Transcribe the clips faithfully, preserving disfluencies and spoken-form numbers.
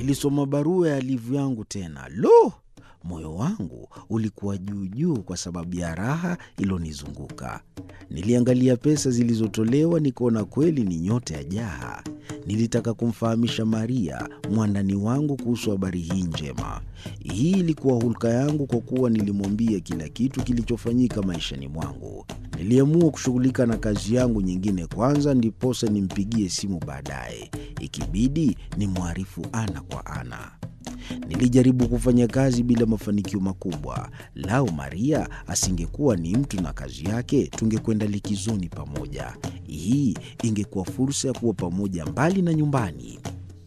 Nilisoma barua ya Livu yangu tena. Lo! Moyo wangu ulikuwa juu juu kwa sababu ya raha ilonizunguka. Niliangalia pesa zilizotolewa nikaona kweli ni nyota ya jaha. Nilitaka kumfahamisha Maria, mwandani wangu, kuhusu habari hii njema. Hii ilikuwa hulka yangu kwa kuwa nilimwambia kila kitu kilichofanyika maishani mwangu. Niliamua kushughulika na kazi yangu nyingine kwanza, ndiposa nimpigie simu baadaye. Ikibidi nimwarifu ana kwa ana. Nilijaribu kufanya kazi bila mafanikio makubwa. Lau Maria asingekuwa ni mtu na kazi yake, tungekwenda likizoni pamoja. Hii ingekuwa fursa ya kuwa pamoja mbali na nyumbani.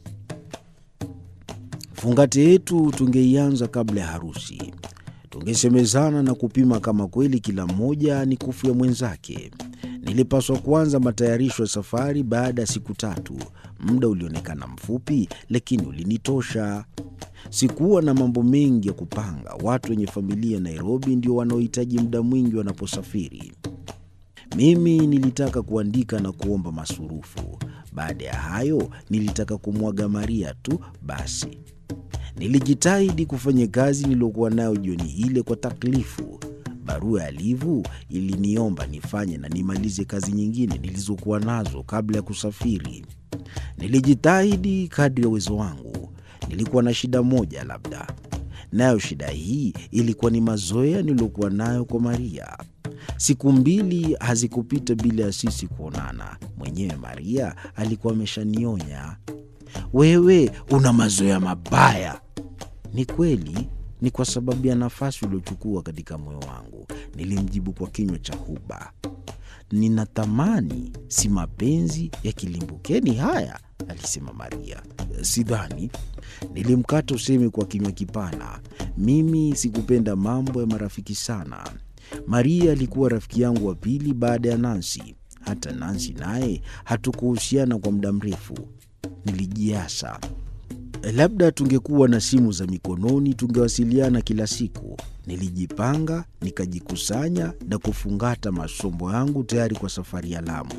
Fungate yetu tungeianza kabla ya harusi. Tungesemezana na kupima kama kweli kila mmoja ni kufu ya mwenzake. Nilipaswa kuanza matayarisho ya safari baada ya siku tatu. Muda ulionekana mfupi, lakini ulinitosha. Sikuwa na mambo mengi ya kupanga. Watu wenye familia Nairobi ndio wanaohitaji muda mwingi wanaposafiri. Mimi nilitaka kuandika na kuomba masurufu. Baada ya hayo, nilitaka kumwaga Maria tu basi. Nilijitahidi kufanya kazi niliyokuwa nayo jioni ile kwa taklifu. Barua ya Livu iliniomba nifanye na nimalize kazi nyingine nilizokuwa nazo kabla ya kusafiri. Nilijitahidi kadri ya uwezo wangu. Nilikuwa na shida moja labda. Nayo shida hii ilikuwa ni mazoea niliyokuwa nayo kwa Maria. Siku mbili hazikupita bila ya sisi kuonana. Mwenyewe Maria alikuwa ameshanionya. Wewe una mazoea mabaya. Ni kweli, ni kwa sababu ya nafasi uliochukua katika moyo wangu. Nilimjibu kwa kinywa cha huba. Ninatamani, si mapenzi ya kilimbukeni haya, alisema Maria. Sidhani. Nilimkata usemi kwa kinywa kipana. Mimi sikupenda mambo ya marafiki sana. Maria alikuwa rafiki yangu wa pili baada ya Nancy. Hata Nancy naye hatukuhusiana kwa muda mrefu. Nilijiasa. Labda tungekuwa na simu za mikononi tungewasiliana kila siku. Nilijipanga, nikajikusanya na kufungata masombo yangu tayari kwa safari ya Lamu.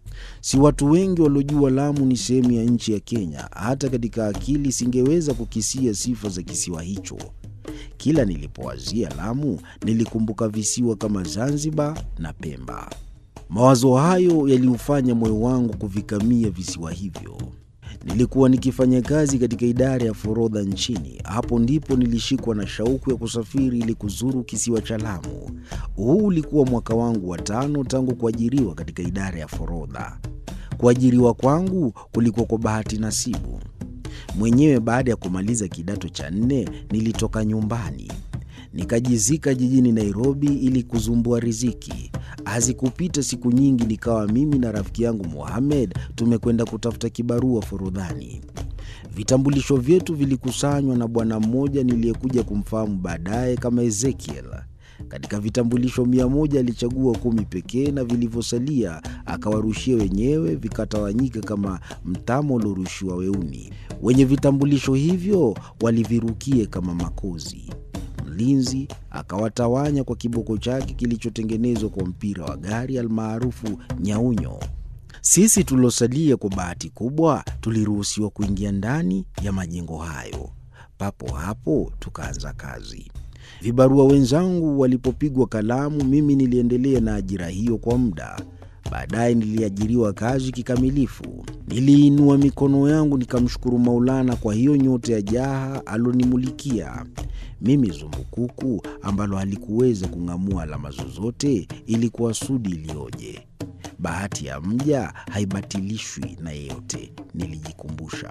Si watu wengi waliojua Lamu ni sehemu ya nchi ya Kenya. Hata katika akili singeweza kukisia sifa za kisiwa hicho. Kila nilipowazia Lamu, nilikumbuka visiwa kama Zanzibar na Pemba. Mawazo hayo yaliufanya moyo wangu kuvikamia visiwa hivyo. Nilikuwa nikifanya kazi katika idara ya forodha nchini. Hapo ndipo nilishikwa na shauku ya kusafiri ili kuzuru kisiwa cha Lamu. Huu ulikuwa mwaka wangu wa tano tangu kuajiriwa katika idara ya forodha. Kuajiriwa kwangu kulikuwa kwa bahati nasibu. Mwenyewe baada ya kumaliza kidato cha nne, nilitoka nyumbani. Nikajizika jijini Nairobi ili kuzumbua riziki. Hazikupita siku nyingi nikawa mimi na rafiki yangu Mohamed tumekwenda kutafuta kibarua forodhani. Vitambulisho vyetu vilikusanywa na bwana mmoja niliyekuja kumfahamu baadaye kama Ezekiel. Katika vitambulisho mia moja alichagua kumi pekee na vilivyosalia akawarushia wenyewe, vikatawanyika kama mtamo uliorushiwa weuni. Wenye vitambulisho hivyo walivirukie kama makozi. Mlinzi akawatawanya kwa kiboko chake kilichotengenezwa kwa mpira wa gari almaarufu nyaunyo. Sisi tulosalia kwa bahati kubwa tuliruhusiwa kuingia ndani ya majengo hayo. Papo hapo tukaanza kazi. Vibarua wenzangu walipopigwa kalamu, mimi niliendelea na ajira hiyo kwa muda. Baadaye niliajiriwa kazi kikamilifu. Niliinua mikono yangu nikamshukuru Maulana kwa hiyo nyota ya jaha alonimulikia. Mimi zumbukuku ambalo halikuweza kung'amua alama zozote, ilikuwa sudi ilioje. Bahati ya mja haibatilishwi na yeyote, nilijikumbusha.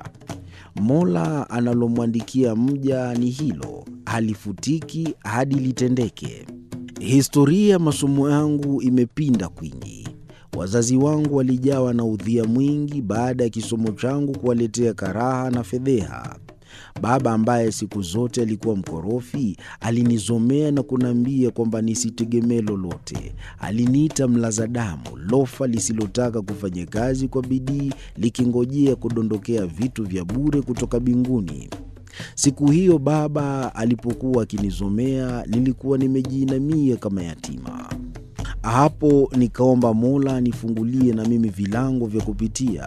Mola analomwandikia mja ni hilo, halifutiki hadi litendeke. Historia ya masomo yangu imepinda kwingi. Wazazi wangu walijawa na udhia mwingi baada ya kisomo changu kuwaletea karaha na fedheha. Baba ambaye siku zote alikuwa mkorofi, alinizomea na kunambia kwamba nisitegemee lolote. Aliniita mlaza damu, lofa lisilotaka kufanya kazi kwa bidii, likingojea kudondokea vitu vya bure kutoka binguni. Siku hiyo baba alipokuwa akinizomea, nilikuwa nimejiinamia kama yatima. Hapo nikaomba Mola nifungulie na mimi vilango vya kupitia.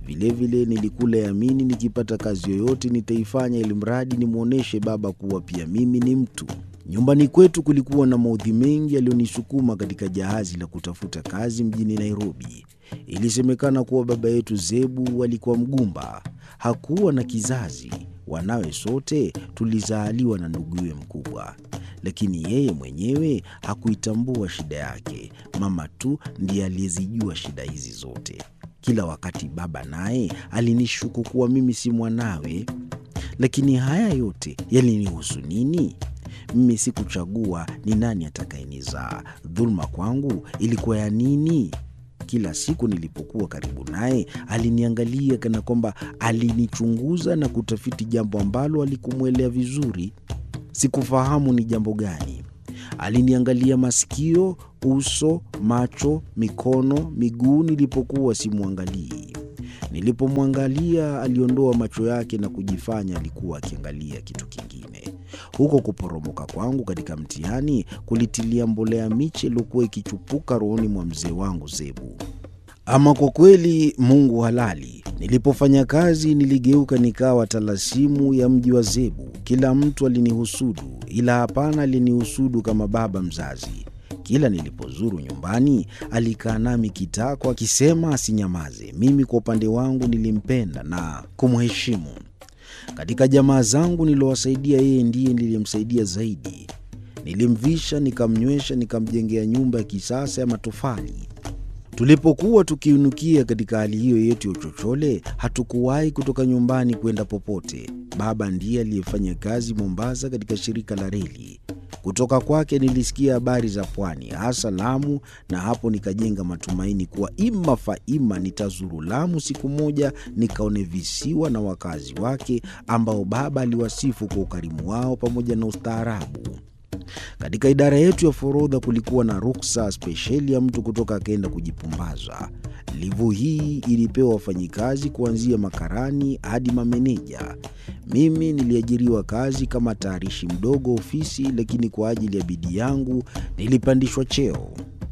Vilevile nilikula yamini nikipata kazi yoyote nitaifanya ili mradi nimwoneshe baba kuwa pia mimi ni mtu. Nyumbani kwetu kulikuwa na maudhi mengi yaliyonisukuma katika jahazi la kutafuta kazi mjini Nairobi. Ilisemekana kuwa baba yetu Zebu alikuwa mgumba, hakuwa na kizazi. Wanawe sote tulizaaliwa na nduguye mkubwa, lakini yeye mwenyewe hakuitambua shida yake. Mama tu ndiye aliyezijua shida hizi zote. Kila wakati baba naye alinishuku kuwa mimi si mwanawe. Lakini haya yote yalinihusu nini? Mimi sikuchagua ni nani atakayenizaa. Dhulma kwangu ilikuwa ya nini? Kila siku nilipokuwa karibu naye, aliniangalia kana kwamba alinichunguza na kutafiti jambo ambalo alikumwelea vizuri. Sikufahamu ni jambo gani. Aliniangalia masikio, uso, macho, mikono, miguu nilipokuwa simwangalii. Nilipomwangalia aliondoa macho yake na kujifanya alikuwa akiangalia kitu kingine. Huko kuporomoka kwangu katika mtihani kulitilia mbolea miche iliyokuwa ikichupuka rohoni mwa mzee wangu Zebu. Ama kwa kweli Mungu halali. Nilipofanya kazi niligeuka nikawa talasimu ya mji wa Zebu. Kila mtu alinihusudu, ila hapana alinihusudu kama baba mzazi. Kila nilipozuru nyumbani alikaa nami kitako akisema asinyamaze. Mimi kwa upande wangu nilimpenda na kumheshimu. Katika jamaa zangu nilowasaidia, yeye ndiye nilimsaidia zaidi. Nilimvisha, nikamnywesha, nikamjengea nyumba ya kisasa ya matofali. Tulipokuwa tukiunukia katika hali hiyo yetu ya uchochole, hatukuwahi kutoka nyumbani kwenda popote. Baba ndiye aliyefanya kazi Mombasa katika shirika la reli. Kutoka kwake nilisikia habari za pwani, hasa Lamu, na hapo nikajenga matumaini kuwa ima faima nitazuru Lamu siku moja nikaone visiwa na wakazi wake ambao baba aliwasifu kwa ukarimu wao pamoja na ustaarabu. Katika idara yetu ya forodha kulikuwa na ruksa spesheli ya mtu kutoka akaenda kujipumbaza. Livu hii ilipewa wafanyikazi kuanzia makarani hadi mameneja. Mimi niliajiriwa kazi kama tayarishi mdogo ofisi, lakini kwa ajili ya bidii yangu nilipandishwa cheo.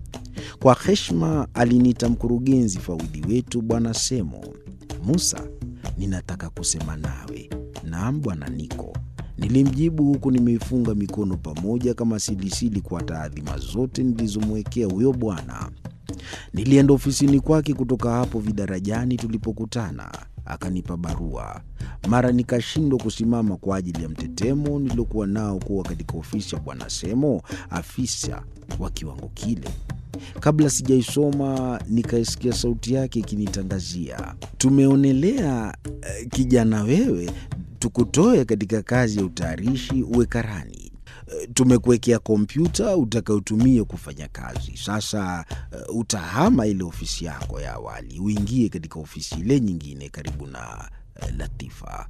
Kwa heshima aliniita mkurugenzi fawidhi wetu Bwana Semo. Musa, ninataka kusema nawe. Naam Bwana Niko. Nilimjibu huku nimeifunga mikono pamoja kama silisili kwa taadhima zote nilizomwekea huyo bwana. Nilienda ofisini kwake kutoka hapo vidarajani tulipokutana. Akanipa barua. Mara nikashindwa kusimama kwa ajili ya mtetemo nilokuwa nao kuwa katika ofisi ya Bwana Semo, afisa wa kiwango kile. Kabla sijaisoma nikaisikia sauti yake ikinitangazia, tumeonelea uh, kijana wewe tukutoe katika kazi ya utayarishi uwe karani. Uh, tumekuwekea kompyuta utakayotumia kufanya kazi. Sasa uh, utahama ile ofisi yako ya awali uingie katika ofisi ile nyingine karibu na uh, Latifa.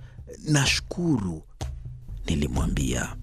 Nashukuru, nilimwambia.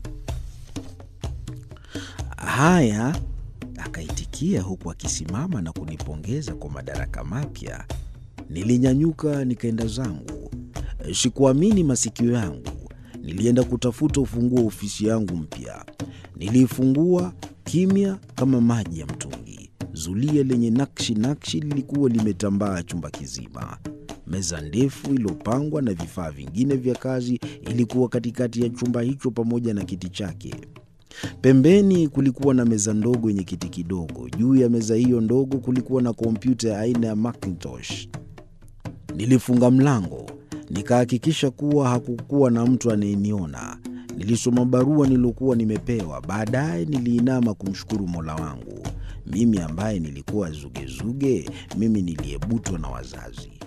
Haya, akaitikia huku akisimama na kunipongeza kwa madaraka mapya. Nilinyanyuka nikaenda zangu. Sikuamini masikio yangu. Nilienda kutafuta ufunguo ofisi yangu mpya. Niliifungua kimya kama maji ya mtungi. Zulia lenye nakshi nakshi lilikuwa limetambaa chumba kizima. Meza ndefu iliyopangwa na vifaa vingine vya kazi ilikuwa katikati ya chumba hicho pamoja na kiti chake. Pembeni kulikuwa na meza ndogo yenye kiti kidogo. Juu ya meza hiyo ndogo kulikuwa na kompyuta ya aina ya Macintosh. Nilifunga mlango. Nikahakikisha kuwa hakukuwa na mtu anayeniona. Nilisoma barua nilokuwa nimepewa. Baadaye niliinama kumshukuru Mola wangu. Mimi ambaye nilikuwa zugezuge, mimi niliyebutwa na wazazi.